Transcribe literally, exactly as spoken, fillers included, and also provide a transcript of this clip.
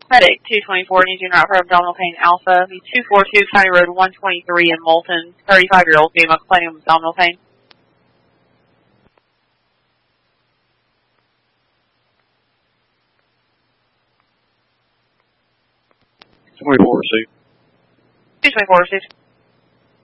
Medic two twenty-four, needs you route for abdominal pain alpha. The two forty-two County Road one twenty-three in Moulton, thirty-five-year-old female complaining of abdominal pain. twenty-four received. two twenty-four received.